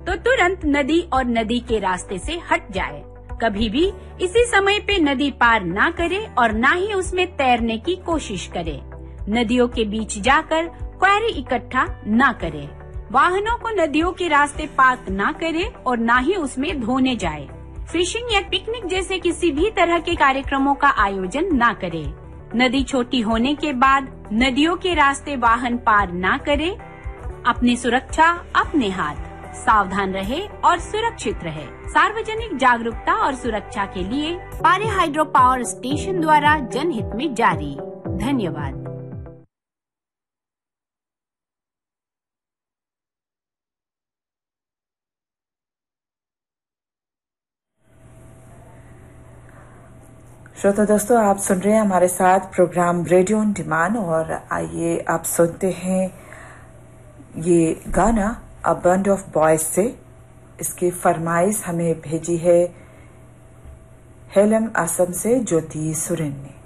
तो तुरंत नदी और नदी के रास्ते से हट जाए। कभी भी इसी समय पे नदी पार ना करे और ना ही उसमें तैरने की कोशिश करे। नदियों के बीच जाकर क्वेरी इकट्ठा ना करे। वाहनों को नदियों के रास्ते पार्क ना करे और ना ही उसमें धोने जाए। फिशिंग या पिकनिक जैसे किसी भी तरह के कार्यक्रमों का आयोजन ना करे। नदी छोटी होने के बाद नदियों के रास्ते वाहन पार ना करे। अपनी सुरक्षा अपने हाथ। सावधान रहे और सुरक्षित रहे। सार्वजनिक जागरूकता और सुरक्षा के लिए पारे हाइड्रो पावर स्टेशन द्वारा जनहित में जारी। धन्यवाद। श्रोता दोस्तों, आप सुन रहे हैं हमारे साथ प्रोग्राम रेडियो ऑन डिमांड और आइए आप सुनते हैं ये गाना अ बैंड ऑफ बॉयज से। इसकी फरमाइश हमें भेजी है हेलम असम से ज्योति सुरेन ने।